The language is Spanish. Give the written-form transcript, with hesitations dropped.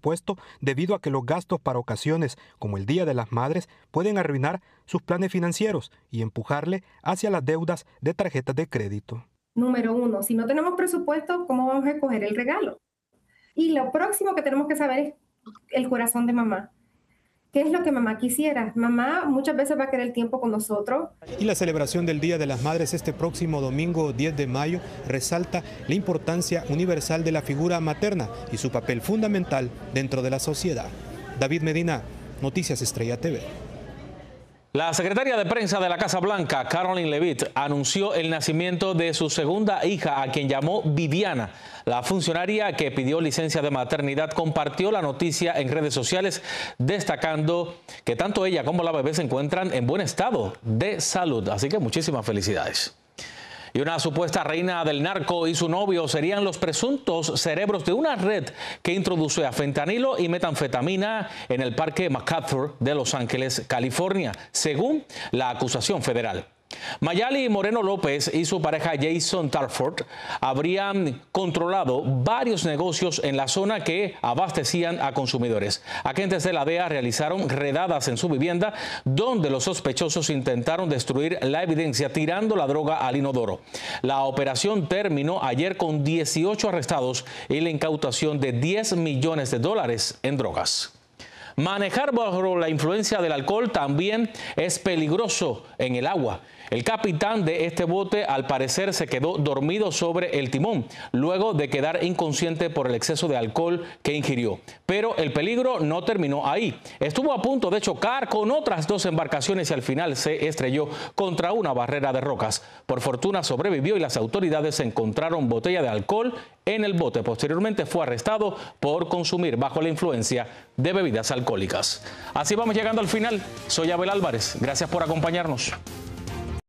presupuesto debido a que los gastos para ocasiones como el Día de las Madres pueden arruinar sus planes financieros y empujarle hacia las deudas de tarjetas de crédito. Número 1, si no tenemos presupuesto, ¿cómo vamos a escoger el regalo? Y lo próximo que tenemos que saber es el corazón de mamá. ¿Qué es lo que mamá quisiera? Mamá muchas veces va a querer tiempo con nosotros. Y la celebración del Día de las Madres este próximo domingo 10 de mayo resalta la importancia universal de la figura materna y su papel fundamental dentro de la sociedad. David Medina, Noticias Estrella TV. La secretaria de prensa de la Casa Blanca, Karoline Leavitt, anunció el nacimiento de su segunda hija, a quien llamó Viviana. La funcionaria que pidió licencia de maternidad compartió la noticia en redes sociales, destacando que tanto ella como la bebé se encuentran en buen estado de salud. Así que muchísimas felicidades. Y una supuesta reina del narco y su novio serían los presuntos cerebros de una red que introducía fentanilo y metanfetamina en el Parque MacArthur de Los Ángeles, California, según la acusación federal. Mayali Moreno López y su pareja Jason Tarford habrían controlado varios negocios en la zona que abastecían a consumidores. Agentes de la DEA realizaron redadas en su vivienda, donde los sospechosos intentaron destruir la evidencia tirando la droga al inodoro. La operación terminó ayer con 18 arrestados y la incautación de $10 millones en drogas. Manejar bajo la influencia del alcohol también es peligroso en el agua. El capitán de este bote al parecer se quedó dormido sobre el timón luego de quedar inconsciente por el exceso de alcohol que ingirió. Pero el peligro no terminó ahí. Estuvo a punto de chocar con otras dos embarcaciones y al final se estrelló contra una barrera de rocas. Por fortuna sobrevivió y las autoridades encontraron botella de alcohol en el bote. Posteriormente fue arrestado por consumir bajo la influencia de bebidas alcohólicas. Así vamos llegando al final. Soy Abel Álvarez. Gracias por acompañarnos.